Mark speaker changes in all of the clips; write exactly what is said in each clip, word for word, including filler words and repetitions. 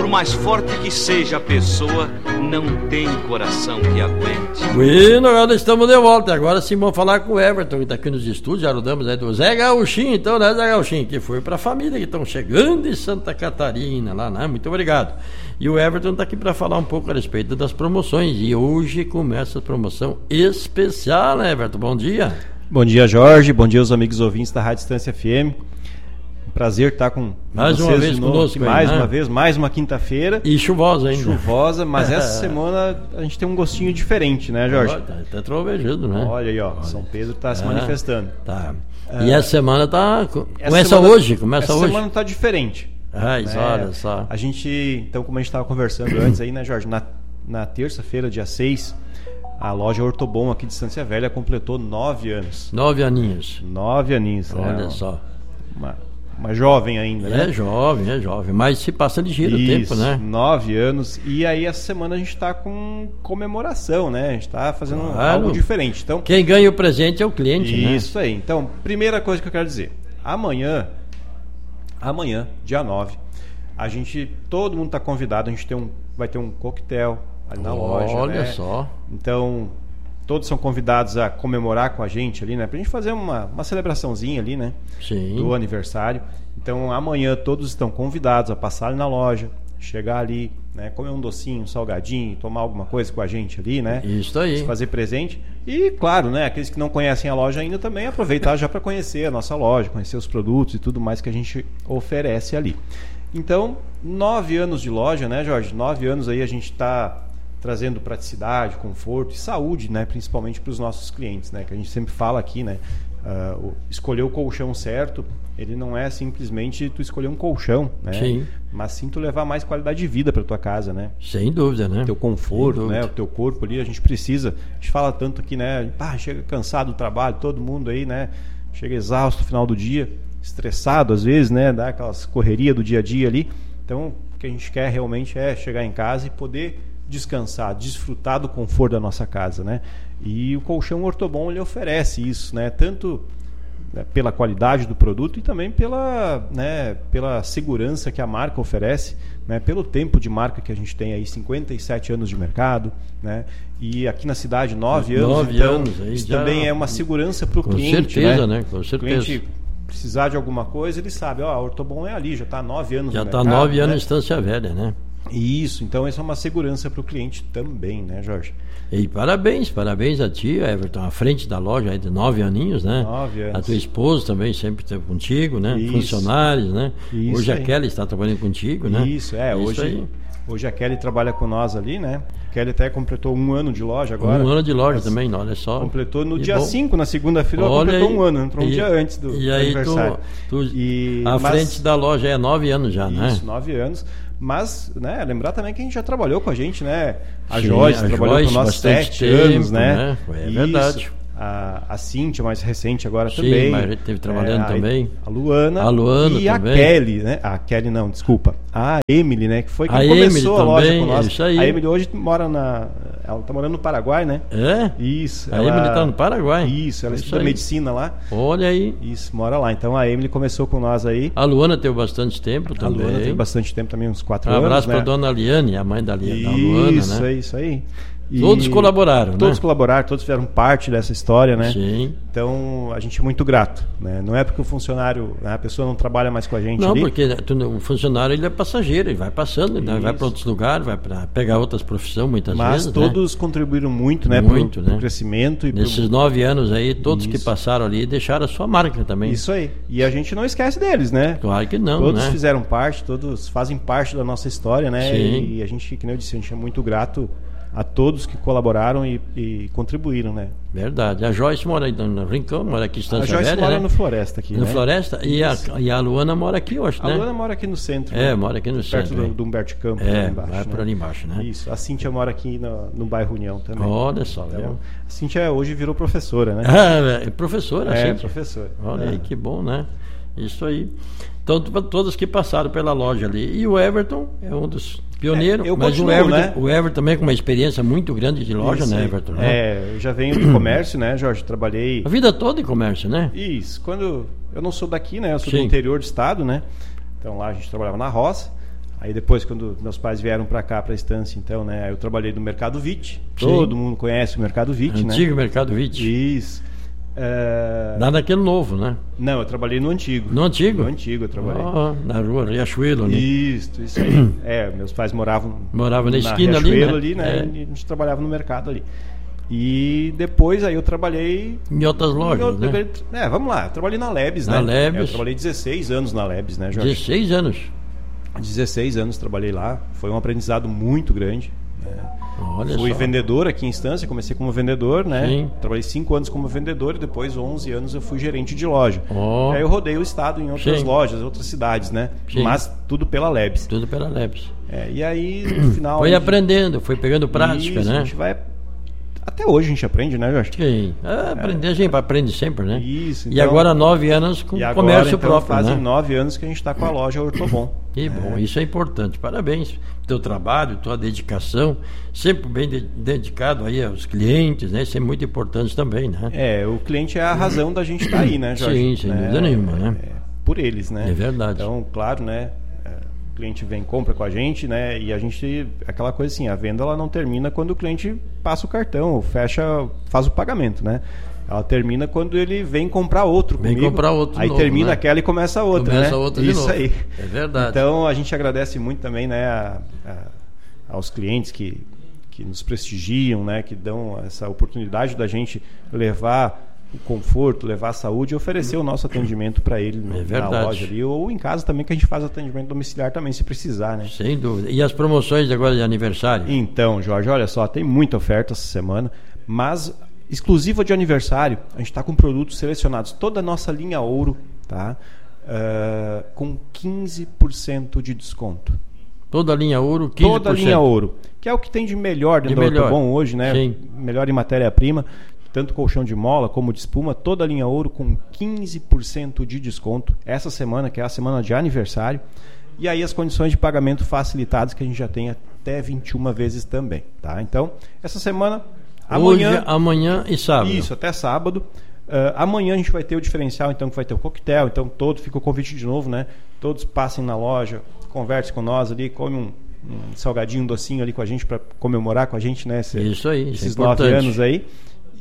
Speaker 1: mais forte que seja a pessoa, não tem coração que aguente.
Speaker 2: Bueno, agora estamos de volta. Agora sim vamos falar com o Everton, que está aqui nos estúdios. Já rodamos aí do Zé Gauchinho, então, né, Zé Gauchinho? Que foi para a família que estão chegando em Santa Catarina, lá, né? Muito obrigado. E o Everton está aqui para falar um pouco a respeito das promoções. E hoje começa a promoção especial, né, Everton? Bom dia.
Speaker 3: Bom dia, Jorge. Bom dia aos amigos ouvintes da Rádio Distância F M. Prazer estar com
Speaker 2: mais
Speaker 3: vocês
Speaker 2: uma vez
Speaker 3: de novo,
Speaker 2: conosco,
Speaker 3: mais
Speaker 2: aí, né?
Speaker 3: uma vez, mais uma quinta-feira.
Speaker 2: E chuvosa ainda.
Speaker 3: Chuvosa, mas essa semana a gente tem um gostinho diferente, né, Jorge?
Speaker 2: Tá até trovejando, né?
Speaker 3: Olha aí, ó,
Speaker 2: Olha.
Speaker 3: São Pedro está se
Speaker 2: É,
Speaker 3: manifestando.
Speaker 2: Tá.
Speaker 3: É,
Speaker 2: E essa semana tá.
Speaker 3: essa
Speaker 2: Começa
Speaker 3: semana,
Speaker 2: hoje? Começa
Speaker 3: essa
Speaker 2: hoje.
Speaker 3: semana está diferente.
Speaker 2: Ah, isso,
Speaker 3: né?
Speaker 2: olha só.
Speaker 3: A gente, então, como a gente estava conversando antes aí, né, Jorge? Na, na terça-feira, dia seis, a loja Ortobon aqui de Estância Velha completou nove anos.
Speaker 2: Nove aninhos.
Speaker 3: Nove aninhos.
Speaker 2: Olha
Speaker 3: né?
Speaker 2: só.
Speaker 3: Uma, uma jovem ainda,
Speaker 2: É
Speaker 3: né?
Speaker 2: jovem, é jovem. Mas se passa ligeiro o tempo, né?
Speaker 3: Nove anos. E aí essa semana a gente está com comemoração, né? A gente está fazendo
Speaker 2: Claro.
Speaker 3: algo diferente. Então,
Speaker 2: Quem ganha o presente é o cliente, né?
Speaker 3: isso aí. Então, primeira coisa que eu quero dizer. Amanhã, amanhã, dia nove, a gente, todo mundo está convidado. A gente tem um, vai ter um coquetel ali na loja.
Speaker 2: Olha
Speaker 3: né?
Speaker 2: só.
Speaker 3: Então, todos são convidados a comemorar com a gente ali, né? Pra gente fazer uma, uma celebraçãozinha ali, né?
Speaker 2: Sim.
Speaker 3: Do aniversário. Então, amanhã todos estão convidados a passar ali na loja, chegar ali, né? Comer um docinho, um salgadinho, tomar alguma coisa com a gente ali, né?
Speaker 2: Isso aí.
Speaker 3: Se fazer presente. E, claro, né? Aqueles que não conhecem a loja ainda também aproveitar já para conhecer a nossa loja, conhecer os produtos e tudo mais que a gente oferece ali. Então, nove anos de loja, né, Jorge? Nove anos aí a gente está trazendo praticidade, conforto e saúde, né, principalmente para os nossos clientes, né, que a gente sempre fala aqui, né, uh, o, escolher o colchão certo, ele não é simplesmente tu escolher um colchão, né,
Speaker 2: Sim.
Speaker 3: mas sim tu levar mais qualidade de vida para tua casa, né,
Speaker 2: Sem dúvida, né?
Speaker 3: teu conforto,
Speaker 2: Sem
Speaker 3: né,
Speaker 2: dúvida.
Speaker 3: o teu corpo ali, a gente precisa, a gente fala tanto aqui, né, ah, chega cansado do trabalho, todo mundo aí, né, chega exausto no final do dia, estressado às vezes, né, dá aquelas correria do dia a dia ali, então o que a gente quer realmente é chegar em casa e poder descansar, desfrutar do conforto da nossa casa, né? E o colchão Ortobon ele oferece isso, né? Tanto né, pela qualidade do produto e também pela, né, pela segurança que a marca oferece, né? Pelo tempo de marca que a gente tem aí, cinquenta e sete anos de mercado, né? E aqui na cidade nove anos,
Speaker 2: Nove
Speaker 3: então
Speaker 2: anos, aí
Speaker 3: isso
Speaker 2: já-
Speaker 3: também é uma segurança para o
Speaker 2: Com
Speaker 3: cliente,
Speaker 2: certeza,
Speaker 3: né?
Speaker 2: né? Com
Speaker 3: O
Speaker 2: certeza.
Speaker 3: cliente precisar de alguma coisa, ele sabe, ó, a Ortobon é ali, já está há nove anos
Speaker 2: Já
Speaker 3: no
Speaker 2: está
Speaker 3: mercado,
Speaker 2: nove
Speaker 3: né?
Speaker 2: anos em Estância Velha, né?
Speaker 3: Isso, então isso é uma segurança para o cliente também, né, Jorge?
Speaker 2: E parabéns, parabéns a ti, Everton, à frente da loja aí de nove aninhos, né?
Speaker 3: Nove anos.
Speaker 2: A tua esposa também sempre esteve contigo, né?
Speaker 3: Isso.
Speaker 2: Funcionários, né?
Speaker 3: Isso
Speaker 2: Hoje
Speaker 3: aí.
Speaker 2: a Kelly está trabalhando contigo, né?
Speaker 3: Isso, é,
Speaker 2: Isso
Speaker 3: hoje,
Speaker 2: aí.
Speaker 3: hoje a Kelly trabalha com nós ali, né? A Kelly até completou um ano de loja agora.
Speaker 2: Um ano de loja
Speaker 3: Mas
Speaker 2: também, olha só.
Speaker 3: Completou no
Speaker 2: Que
Speaker 3: dia
Speaker 2: bom.
Speaker 3: cinco, na segunda-feira, ela
Speaker 2: Olha
Speaker 3: completou
Speaker 2: aí.
Speaker 3: um ano, entrou um
Speaker 2: E-
Speaker 3: dia antes do,
Speaker 2: E
Speaker 3: do
Speaker 2: aí
Speaker 3: aniversário.
Speaker 2: tu, tu
Speaker 3: E-
Speaker 2: à
Speaker 3: mas-
Speaker 2: frente da loja é nove anos já, né?
Speaker 3: Isso, nove anos. Mas, né, lembrar também que a gente já trabalhou com a gente, né? A
Speaker 2: Sim,
Speaker 3: Joyce
Speaker 2: a
Speaker 3: trabalhou
Speaker 2: Joyce,
Speaker 3: com nós
Speaker 2: bastante
Speaker 3: sete
Speaker 2: tempo,
Speaker 3: anos, né?
Speaker 2: né? É
Speaker 3: Isso.
Speaker 2: verdade.
Speaker 3: A, a Cíntia, mais recente agora
Speaker 2: Sim,
Speaker 3: também.
Speaker 2: mas a gente esteve trabalhando
Speaker 3: a-
Speaker 2: também.
Speaker 3: A Luana.
Speaker 2: A Luana
Speaker 3: e
Speaker 2: também.
Speaker 3: a Kelly, né? A Kelly não, desculpa. A Emily, né? Que foi quem
Speaker 2: A
Speaker 3: começou
Speaker 2: Emily
Speaker 3: a loja
Speaker 2: também,
Speaker 3: com nós.
Speaker 2: isso aí.
Speaker 3: A Emily hoje mora na... Ela tá morando no Paraguai, né?
Speaker 2: É?
Speaker 3: Isso.
Speaker 2: A
Speaker 3: ela-
Speaker 2: Emily está no Paraguai.
Speaker 3: Isso, ela
Speaker 2: Isso
Speaker 3: estuda
Speaker 2: aí.
Speaker 3: medicina lá.
Speaker 2: Olha aí.
Speaker 3: Isso, mora lá. Então a Emily começou com nós aí.
Speaker 2: A Luana teve bastante tempo
Speaker 3: A
Speaker 2: também.
Speaker 3: Luana teve bastante tempo também, uns quatro
Speaker 2: Um
Speaker 3: anos,
Speaker 2: abraço
Speaker 3: né?
Speaker 2: para dona Liane, a mãe da, Li- da
Speaker 3: Isso,
Speaker 2: Luana, né?
Speaker 3: isso aí. E
Speaker 2: Todos colaboraram,
Speaker 3: Todos
Speaker 2: né?
Speaker 3: colaboraram, todos fizeram parte dessa história, né?
Speaker 2: Sim.
Speaker 3: Então, a gente é muito grato, né? Não é porque o funcionário, né, a pessoa não trabalha mais com a gente
Speaker 2: Não,
Speaker 3: ali.
Speaker 2: porque tu- o funcionário ele é passageiro, ele vai passando, né? Vai
Speaker 3: Isso.
Speaker 2: para outros lugares, vai para pegar outras profissões muitas
Speaker 3: Mas
Speaker 2: vezes,
Speaker 3: todos contribuíram muito, né?
Speaker 2: Muito,
Speaker 3: pro,
Speaker 2: né?
Speaker 3: pro crescimento e
Speaker 2: né? Nesses
Speaker 3: pro...
Speaker 2: nove anos aí, todos que
Speaker 3: Isso.
Speaker 2: passaram ali deixaram a sua marca também.
Speaker 3: Isso aí. E a gente não esquece deles, né?
Speaker 2: Claro que não,
Speaker 3: Todos
Speaker 2: né?
Speaker 3: fizeram parte, todos fazem parte da nossa história, né?
Speaker 2: Sim.
Speaker 3: E a gente, que nem eu disse, a gente é muito grato a todos que colaboraram e, e contribuíram, né?
Speaker 2: Verdade. A Joyce mora aí no Rincão, mora aqui em
Speaker 3: A
Speaker 2: Estância
Speaker 3: Joyce
Speaker 2: Velha,
Speaker 3: mora
Speaker 2: né?
Speaker 3: no Floresta aqui,
Speaker 2: No
Speaker 3: né?
Speaker 2: Floresta. E a,
Speaker 3: Isso.
Speaker 2: e a Luana mora aqui, eu acho,
Speaker 3: A
Speaker 2: né?
Speaker 3: Luana mora aqui no centro.
Speaker 2: É,
Speaker 3: né?
Speaker 2: mora aqui no
Speaker 3: Perto
Speaker 2: centro.
Speaker 3: do,
Speaker 2: hein?
Speaker 3: do Humberto Campos,
Speaker 2: É,
Speaker 3: ali embaixo.
Speaker 2: vai
Speaker 3: né?
Speaker 2: por ali embaixo, né?
Speaker 3: Isso. A Cíntia mora aqui no, no bairro União também.
Speaker 2: Olha só,
Speaker 3: Então,
Speaker 2: viu?
Speaker 3: a Cíntia hoje virou professora, né?
Speaker 2: Ah, é professora,
Speaker 3: é,
Speaker 2: assim.
Speaker 3: professora.
Speaker 2: Olha
Speaker 3: É.
Speaker 2: aí, que bom, né? Isso aí. Então, para todos que passaram pela loja ali. E o Everton é um dos pioneiros.
Speaker 3: É, eu
Speaker 2: mas
Speaker 3: continuo,
Speaker 2: o Everton,
Speaker 3: né?
Speaker 2: o Everton também com uma experiência muito grande de loja,
Speaker 3: Isso
Speaker 2: né,
Speaker 3: aí.
Speaker 2: Everton? né?
Speaker 3: É, eu já venho do comércio, né, Jorge? Trabalhei...
Speaker 2: A vida toda em comércio, né?
Speaker 3: Isso. Quando... Eu não sou daqui, né? Eu sou
Speaker 2: Sim.
Speaker 3: do interior do estado, né? Então lá a gente trabalhava na roça. Aí depois, quando meus pais vieram para cá, para a Estância, então, né, eu trabalhei no Mercado Vite. Sim. Todo mundo conhece o Mercado Vite, né?
Speaker 2: Antigo Mercado Vite.
Speaker 3: Isso. É...
Speaker 2: Lá naquele novo, né?
Speaker 3: Não, eu trabalhei no antigo.
Speaker 2: No antigo?
Speaker 3: No antigo eu trabalhei.
Speaker 2: Oh, na rua Riachuelo, né?
Speaker 3: Isso, isso aí. É, meus pais moravam...
Speaker 2: Moravam na, na esquina
Speaker 3: Riachuelo,
Speaker 2: ali, né?
Speaker 3: ali, né? É. E a gente trabalhava no mercado ali. E depois aí eu trabalhei...
Speaker 2: Em outras lojas,
Speaker 3: em outro,
Speaker 2: né?
Speaker 3: É, vamos lá. Eu trabalhei na Lebes,
Speaker 2: na
Speaker 3: né?
Speaker 2: Lebes.
Speaker 3: É, eu trabalhei dezesseis anos na Lebes, né, Jorge?
Speaker 2: dezesseis anos?
Speaker 3: dezesseis anos trabalhei lá. Foi um aprendizado muito grande. Né?
Speaker 2: Olha
Speaker 3: Fui
Speaker 2: só.
Speaker 3: vendedor aqui em Estância, comecei como vendedor, né?
Speaker 2: Sim.
Speaker 3: Trabalhei cinco anos como vendedor e depois onze anos eu fui gerente de loja.
Speaker 2: Oh.
Speaker 3: Aí eu rodei o estado em outras
Speaker 2: Sim.
Speaker 3: lojas, outras cidades, né?
Speaker 2: Sim.
Speaker 3: Mas tudo pela Lebes.
Speaker 2: Tudo pela Lebes.
Speaker 3: É, e aí, no final...
Speaker 2: Foi
Speaker 3: gente...
Speaker 2: aprendendo, foi pegando prática,
Speaker 3: Isso,
Speaker 2: né?
Speaker 3: A gente vai... Até hoje a gente aprende, né, Jorge?
Speaker 2: Sim. É, aprender, a gente aprende sempre, né?
Speaker 3: Isso.
Speaker 2: E
Speaker 3: então...
Speaker 2: agora nove anos com
Speaker 3: e agora,
Speaker 2: comércio
Speaker 3: então,
Speaker 2: próprio,
Speaker 3: fazem
Speaker 2: né?
Speaker 3: nove anos que a gente está com a loja Ortobon.
Speaker 2: Que bom, é. Isso é importante. Parabéns pelo teu trabalho, tua dedicação, sempre bem de- dedicado aí aos clientes, né? Isso é muito importante também, né?
Speaker 3: É, o cliente é a razão da gente estar tá aí, né, Jorge?
Speaker 2: Sim, sem
Speaker 3: é,
Speaker 2: dúvida nenhuma, né?
Speaker 3: É, por eles, né?
Speaker 2: É verdade.
Speaker 3: Então, claro, né? O cliente vem, compra com a gente, né? E a gente, aquela coisa assim, a venda ela não termina quando o cliente passa o cartão, ou fecha, faz o pagamento, né? Ela termina quando ele vem comprar outro
Speaker 2: Vem
Speaker 3: comigo.
Speaker 2: comprar outro
Speaker 3: Aí
Speaker 2: novo,
Speaker 3: termina
Speaker 2: né?
Speaker 3: aquela e começa a outra,
Speaker 2: Começa
Speaker 3: né?
Speaker 2: outra de
Speaker 3: Isso
Speaker 2: novo.
Speaker 3: aí.
Speaker 2: É verdade.
Speaker 3: Então a gente agradece muito também, né, a, a, aos clientes que, que nos prestigiam, né, que dão essa oportunidade da gente levar o conforto, levar a saúde e oferecer o nosso atendimento para ele
Speaker 2: É
Speaker 3: na loja ali, ou em casa também, que a gente faz atendimento domiciliar também, se precisar, né?
Speaker 2: Sem dúvida. E as promoções de agora de aniversário?
Speaker 3: Então, Jorge, olha só, tem muita oferta essa semana, mas exclusiva de aniversário, a gente está com produtos selecionados, toda a nossa linha ouro, tá? Uh, com quinze por cento de desconto.
Speaker 2: Toda a linha ouro, quinze por cento.
Speaker 3: Toda a linha ouro, que é o que tem de melhor dentro
Speaker 2: De
Speaker 3: do
Speaker 2: melhor.
Speaker 3: Ortobon hoje, né?
Speaker 2: Sim.
Speaker 3: Melhor em matéria-prima, tanto colchão de mola como de espuma, toda a linha ouro com quinze por cento de desconto essa semana, que é a semana de aniversário. E aí as condições de pagamento facilitadas que a gente já tem até vinte e uma vezes também, tá? Então, essa semana, amanhã...
Speaker 2: Hoje, amanhã e sábado.
Speaker 3: Isso, até sábado. Uh, amanhã a gente vai ter o diferencial, então, que vai ter o coquetel, então todo, fica o convite de novo, né? Todos passem na loja, conversem com nós ali, comem um, um salgadinho, um docinho ali com a gente para comemorar com a gente, né? Esse,
Speaker 2: Isso aí,
Speaker 3: esses
Speaker 2: isso é
Speaker 3: nove
Speaker 2: importante.
Speaker 3: anos aí.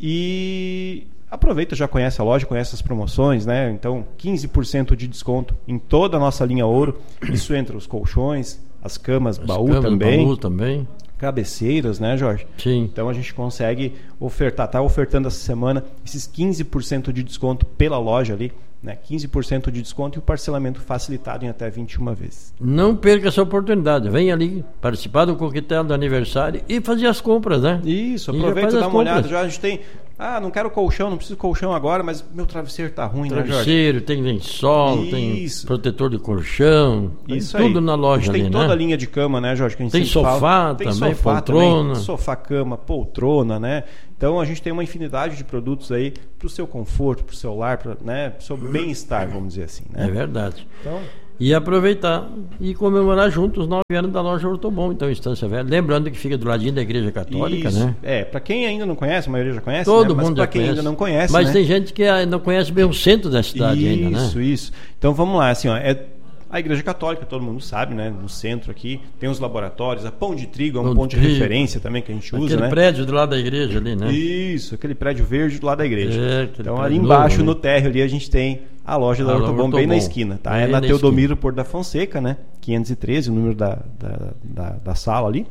Speaker 3: E aproveita, já conhece a loja, conhece as promoções, né? Então, quinze por cento de desconto em toda a nossa linha ouro. Isso entra os colchões, as camas,
Speaker 2: As
Speaker 3: baú
Speaker 2: camas,
Speaker 3: também.
Speaker 2: baú também.
Speaker 3: Cabeceiras, né, Jorge?
Speaker 2: Sim.
Speaker 3: Então a gente consegue ofertar, tá ofertando essa semana esses quinze por cento de desconto pela loja ali, né? quinze por cento de desconto e o parcelamento facilitado em até vinte e uma vezes.
Speaker 2: Não perca essa oportunidade. Venha ali participar do coquetel do aniversário e fazer as compras, né?
Speaker 3: Isso,
Speaker 2: E já
Speaker 3: aproveita
Speaker 2: faz
Speaker 3: e
Speaker 2: as
Speaker 3: dá uma olhada.
Speaker 2: compras.
Speaker 3: Já a gente tem, ah, não quero colchão, não preciso de colchão agora, mas meu travesseiro tá ruim, né, Jorge?
Speaker 2: Travesseiro, tem lençol,
Speaker 3: Isso.
Speaker 2: tem protetor de colchão, tem
Speaker 3: Isso
Speaker 2: tudo
Speaker 3: aí.
Speaker 2: na
Speaker 3: A
Speaker 2: loja
Speaker 3: gente
Speaker 2: ali,
Speaker 3: tem toda
Speaker 2: né?
Speaker 3: a linha de cama, né, Jorge? Que a gente
Speaker 2: Tem
Speaker 3: sempre
Speaker 2: sofá
Speaker 3: fala. Tem
Speaker 2: também,
Speaker 3: sofá
Speaker 2: poltrona.
Speaker 3: também, sofá, cama, poltrona, né? Então a gente tem uma infinidade de produtos aí para o seu conforto, para o seu lar, para, né, o seu bem-estar, vamos dizer assim, né?
Speaker 2: É verdade.
Speaker 3: Então,
Speaker 2: E aproveitar e comemorar juntos os nove anos da loja Ortobon, então, Estância Velha. Lembrando que fica do ladinho da Igreja Católica,
Speaker 3: isso.
Speaker 2: né?
Speaker 3: É, para quem ainda não conhece, a maioria já conhece,
Speaker 2: Todo
Speaker 3: né? Mas
Speaker 2: mundo
Speaker 3: para
Speaker 2: já
Speaker 3: quem
Speaker 2: conhece.
Speaker 3: ainda não conhece,
Speaker 2: Mas
Speaker 3: né?
Speaker 2: tem gente que ah, não conhece bem o centro da cidade
Speaker 3: isso,
Speaker 2: ainda, né?
Speaker 3: Isso, isso. Então vamos lá, assim, ó, é a Igreja Católica, todo mundo sabe, né? No centro aqui, tem os laboratórios, a Pão de Trigo é um
Speaker 2: Pão
Speaker 3: ponto
Speaker 2: de
Speaker 3: de
Speaker 2: Trigo.
Speaker 3: referência também que a gente usa,
Speaker 2: Aquele
Speaker 3: né?
Speaker 2: prédio do lado da igreja ali, né?
Speaker 3: Isso, aquele prédio verde do lado da igreja.
Speaker 2: É, aquele
Speaker 3: então
Speaker 2: prédio
Speaker 3: ali embaixo,
Speaker 2: novo, né?
Speaker 3: no térreo ali, a gente tem a loja da
Speaker 2: A
Speaker 3: Ortobon
Speaker 2: Ortobon.
Speaker 3: bem na esquina, tá?
Speaker 2: Bem
Speaker 3: É na
Speaker 2: na
Speaker 3: Teodomiro Porto da Fonseca, né? quinhentos e treze, o número da, da, da, da sala ali.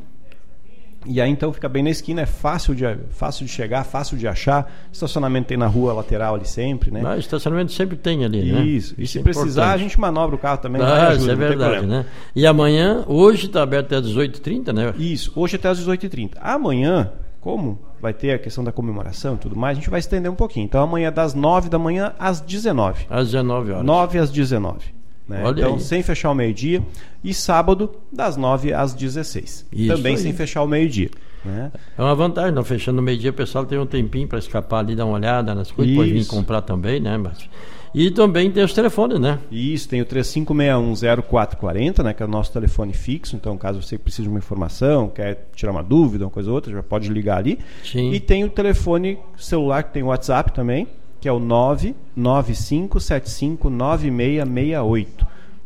Speaker 3: E aí então fica bem na esquina, é fácil de, fácil de chegar, fácil de achar. Estacionamento tem na rua lateral ali sempre, né?
Speaker 2: Mas estacionamento sempre tem ali, né?
Speaker 3: Isso. E
Speaker 2: Isso
Speaker 3: se
Speaker 2: é
Speaker 3: precisar,
Speaker 2: importante.
Speaker 3: a gente manobra o carro também. vai e
Speaker 2: Ah,
Speaker 3: ajuda,
Speaker 2: isso é
Speaker 3: não tem
Speaker 2: verdade,
Speaker 3: problema.
Speaker 2: né? E amanhã, hoje está aberto até às dezoito e trinta, né?
Speaker 3: Isso, hoje até às dezoito e trinta. Amanhã, como vai ter a questão da comemoração e tudo mais, a gente vai estender um pouquinho. Então amanhã é das nove da manhã às dezenove.
Speaker 2: Às dezenove horas.
Speaker 3: nove às dezenove. Né?
Speaker 2: Olha
Speaker 3: Então,
Speaker 2: aí.
Speaker 3: sem fechar o meio-dia. E sábado, das nove às dezesseis.
Speaker 2: Isso
Speaker 3: Também
Speaker 2: aí.
Speaker 3: sem fechar o meio-dia. Né?
Speaker 2: É uma vantagem, não fechando o meio-dia, o pessoal tem um tempinho para escapar ali, dar uma olhada nas coisas, depois vir
Speaker 3: Isso.
Speaker 2: comprar também, né? Mas... E também tem os telefones, né?
Speaker 3: Isso, tem o três cinco seis um zero quatro quatro zero, né, que é o nosso telefone fixo. Então, caso você precise de uma informação, quer tirar uma dúvida, uma coisa ou outra, já pode ligar ali.
Speaker 2: Sim.
Speaker 3: E tem o telefone celular, que tem o WhatsApp também, que é o nove nove cinco sete cinco nove seis seis oito.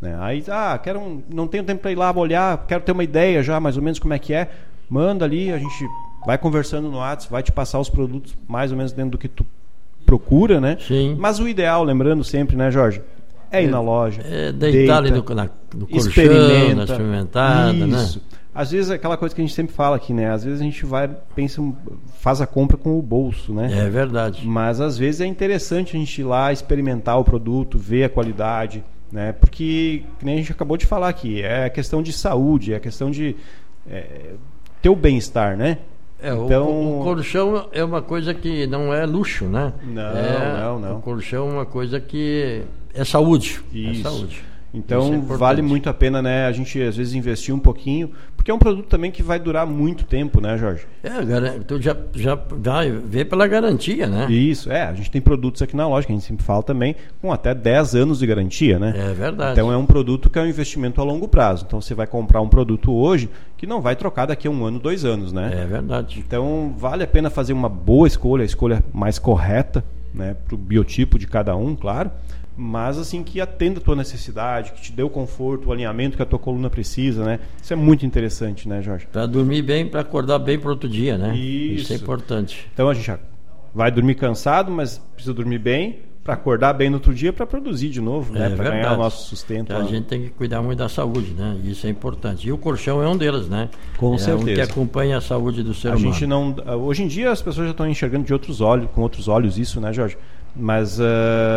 Speaker 3: Né? Aí, ah, quero um, não tenho tempo para ir lá olhar, quero ter uma ideia já mais ou menos como é que é. Manda ali, a gente vai conversando no WhatsApp, vai te passar os produtos mais ou menos dentro do que tu procura, né?
Speaker 2: Sim.
Speaker 3: Mas o ideal, lembrando sempre, né, Jorge? É ir é, na loja.
Speaker 2: É deitar deita, ali no, na, no colchão, na experimentada,
Speaker 3: isso.
Speaker 2: né?
Speaker 3: Às vezes é aquela coisa que a gente sempre fala aqui, né? Às vezes a gente vai, pensa, faz a compra com o bolso, né?
Speaker 2: É verdade.
Speaker 3: Mas às vezes é interessante a gente ir lá, experimentar o produto, ver a qualidade, né? Porque, que nem a gente acabou de falar aqui, é questão de saúde, é questão de é, ter o bem-estar, né?
Speaker 2: É, então, o, o colchão é uma coisa que não é luxo, né?
Speaker 3: Não,
Speaker 2: é,
Speaker 3: não, não.
Speaker 2: O colchão é uma coisa que é saúde.
Speaker 3: Isso.
Speaker 2: É saúde.
Speaker 3: Então
Speaker 2: é
Speaker 3: vale muito a pena, né, a gente às vezes investir um pouquinho, porque é um produto também que vai durar muito tempo, né, Jorge?
Speaker 2: É, tu já, já vai ver pela garantia, né?
Speaker 3: Isso, é, a gente tem produtos aqui na loja, que a gente sempre fala também, com até dez anos de garantia, né?
Speaker 2: É verdade.
Speaker 3: Então é um produto que é um investimento a longo prazo. Então você vai comprar um produto hoje que não vai trocar daqui a um ano, dois anos, né?
Speaker 2: É verdade.
Speaker 3: Então vale a pena fazer uma boa escolha, a escolha mais correta, né, para o biotipo de cada um, claro. Mas assim, que atenda a tua necessidade, que te dê o conforto, o alinhamento que a tua coluna precisa, né? Isso é muito interessante, né, Jorge?
Speaker 2: Para dormir bem, para acordar bem para outro dia, né?
Speaker 3: Isso.
Speaker 2: Isso é importante.
Speaker 3: Então a gente já vai dormir cansado, mas precisa dormir bem para acordar bem no outro dia, para produzir de novo, né?
Speaker 2: É
Speaker 3: Para ganhar o nosso sustento.
Speaker 2: A gente tem que cuidar muito da saúde, né? Isso é importante. E o colchão é um deles, né?
Speaker 3: Com
Speaker 2: é
Speaker 3: certeza.
Speaker 2: Um que acompanha a saúde do ser
Speaker 3: a
Speaker 2: humano.
Speaker 3: Gente não, hoje em dia as pessoas já estão enxergando de outros olhos, com outros olhos isso, né, Jorge? Mas uh,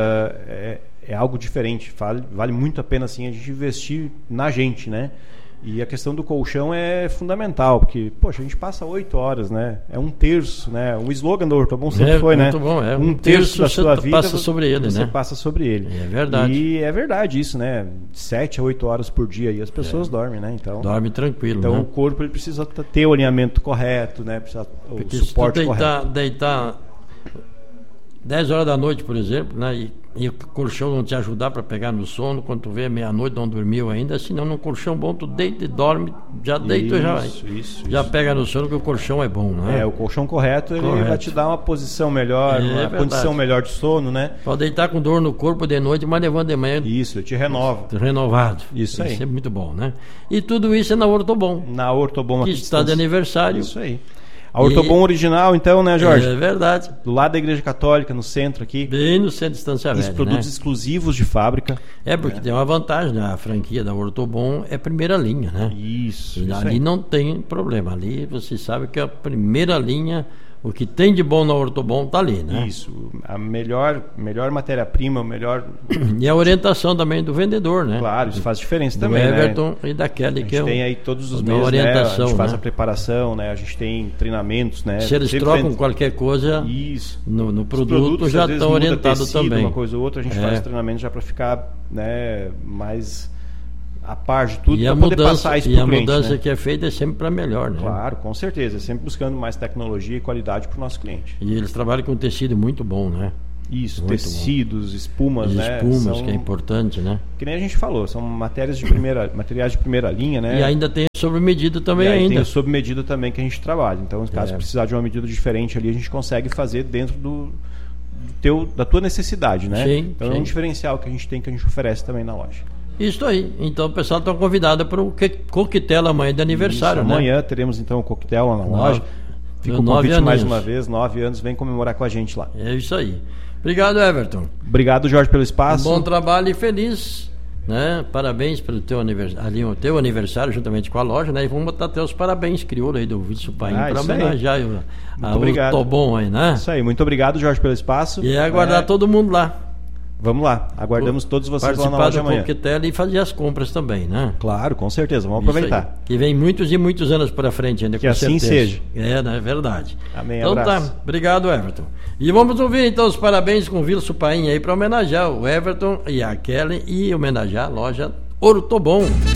Speaker 3: é, é algo diferente. Vale, vale muito a pena assim a gente investir na gente, né? E a questão do colchão é fundamental, porque, poxa, a gente passa oito horas, né? É um terço, né? O slogan do Ortobon sempre
Speaker 2: é,
Speaker 3: foi, né?
Speaker 2: Muito bom, é.
Speaker 3: Um, um terço, terço da sua vida
Speaker 2: passa sobre ele,
Speaker 3: você
Speaker 2: né?
Speaker 3: passa sobre ele.
Speaker 2: É verdade.
Speaker 3: E é verdade isso, né? Sete a oito horas por dia e as pessoas é. dormem, né? Então,
Speaker 2: dorme tranquilo,
Speaker 3: Então
Speaker 2: né?
Speaker 3: o corpo ele precisa ter o alinhamento correto, né? Precisa o
Speaker 2: porque
Speaker 3: suporte
Speaker 2: se tu deitar,
Speaker 3: correto.
Speaker 2: deitar dez horas da noite, por exemplo, né? E, e o colchão não te ajudar para pegar no sono, quando tu vê meia-noite não dormiu ainda, senão num colchão bom tu deita e dorme, já deita e já,
Speaker 3: isso,
Speaker 2: já
Speaker 3: isso.
Speaker 2: pega no sono, que o colchão é bom, né?
Speaker 3: É, o colchão correto, ele
Speaker 2: correto.
Speaker 3: vai te dar uma posição melhor,
Speaker 2: é,
Speaker 3: uma
Speaker 2: verdade.
Speaker 3: condição melhor de sono, né?
Speaker 2: Pode deitar com dor no corpo de noite, mas levando de manhã.
Speaker 3: Isso, te renova.
Speaker 2: Renovado.
Speaker 3: Isso aí.
Speaker 2: Isso é muito bom, né? E tudo isso é na Ortobon.
Speaker 3: Na Ortobon
Speaker 2: que
Speaker 3: aqui
Speaker 2: está de aniversário.
Speaker 3: Isso aí. A Ortobon e... original, então, né, Jorge?
Speaker 2: É verdade.
Speaker 3: Do lado da Igreja Católica, no centro aqui.
Speaker 2: Bem no centro de Estância Velha.
Speaker 3: Os produtos
Speaker 2: né?
Speaker 3: exclusivos de fábrica.
Speaker 2: É, porque é. tem uma vantagem, né? A franquia da Ortobon é primeira linha, né?
Speaker 3: Isso.
Speaker 2: E
Speaker 3: isso
Speaker 2: ali
Speaker 3: aí.
Speaker 2: não tem problema. Ali você sabe que a primeira linha, o que tem de bom na Ortobon está ali, né?
Speaker 3: Isso. A melhor, melhor matéria-prima, o melhor...
Speaker 2: E a orientação também do vendedor, né?
Speaker 3: Claro, isso faz diferença
Speaker 2: do
Speaker 3: também,
Speaker 2: Everton
Speaker 3: né?
Speaker 2: e da Kelly, que
Speaker 3: a gente
Speaker 2: é
Speaker 3: tem aí todos os
Speaker 2: da
Speaker 3: meses,
Speaker 2: orientação,
Speaker 3: né? A gente faz
Speaker 2: né?
Speaker 3: a preparação, né? A gente tem treinamentos, né?
Speaker 2: Se eles
Speaker 3: Sempre
Speaker 2: trocam
Speaker 3: vende...
Speaker 2: qualquer coisa
Speaker 3: isso.
Speaker 2: No, no produto, já estão orientados também.
Speaker 3: Uma coisa ou outra, a gente
Speaker 2: é.
Speaker 3: faz treinamento já para ficar, né, mais a par de tudo,
Speaker 2: para
Speaker 3: poder passar isso
Speaker 2: E a
Speaker 3: cliente,
Speaker 2: mudança
Speaker 3: né?
Speaker 2: que é feita é sempre para melhor, né?
Speaker 3: Claro, com certeza. Sempre buscando mais tecnologia e qualidade para o nosso cliente.
Speaker 2: E eles trabalham com tecido muito bom, né?
Speaker 3: Isso,
Speaker 2: muito
Speaker 3: tecidos,
Speaker 2: bom.
Speaker 3: espumas,
Speaker 2: As
Speaker 3: né?
Speaker 2: espumas,
Speaker 3: são,
Speaker 2: que é importante, né?
Speaker 3: Que nem a gente falou, são matérias de primeira, materiais de primeira linha, né?
Speaker 2: E ainda tem sob medida também
Speaker 3: e aí
Speaker 2: ainda.
Speaker 3: tem sob medida também que a gente trabalha. Então, caso
Speaker 2: é.
Speaker 3: precisar de uma medida diferente ali, a gente consegue fazer dentro do, do teu, da tua necessidade, né?
Speaker 2: Sim,
Speaker 3: então
Speaker 2: sim.
Speaker 3: é um diferencial que a gente tem, que a gente oferece também na loja.
Speaker 2: Isso aí. Então o pessoal está convidado para o coquetel amanhã de aniversário,
Speaker 3: Isso,
Speaker 2: né?
Speaker 3: Amanhã teremos então o coquetel lá na loja. Fica o convite mais uma vez, nove anos, vem comemorar com a gente lá.
Speaker 2: É isso aí. Obrigado, Everton.
Speaker 3: Obrigado, Jorge, pelo espaço.
Speaker 2: Um bom trabalho e feliz, né? Parabéns pelo teu aniversário, ali o teu aniversário juntamente com a loja, né? E vamos botar até os parabéns crioulo aí do Vício Paim
Speaker 3: ah,
Speaker 2: para homenagear o a Ortobon aí, né?
Speaker 3: Isso aí, muito obrigado, Jorge, pelo espaço.
Speaker 2: E aguardar é... todo mundo lá.
Speaker 3: Vamos lá, aguardamos todos vocês lá na loja amanhã.
Speaker 2: Participar do coquetel e fazer as compras também, né?
Speaker 3: Claro, com certeza, vamos aproveitar.
Speaker 2: Que vem muitos e muitos anos para frente ainda,
Speaker 3: que
Speaker 2: com
Speaker 3: assim
Speaker 2: certeza.
Speaker 3: seja.
Speaker 2: É, não é verdade.
Speaker 3: Amém,
Speaker 2: então
Speaker 3: abraço.
Speaker 2: Tá, obrigado, Everton. E vamos ouvir então os parabéns com o Vilso Paim aí para homenagear o Everton e a Kelly e homenagear a loja Ortobon.